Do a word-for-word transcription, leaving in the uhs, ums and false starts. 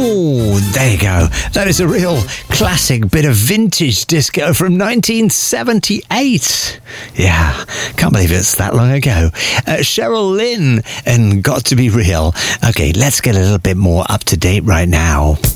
Oh, there you go. That is a real classic bit of vintage disco from nineteen seventy-eight. Yeah, can't believe it's that long ago. Uh, Cheryl Lynn and Got to Be Real. Okay, let's get a little bit more up to date right now.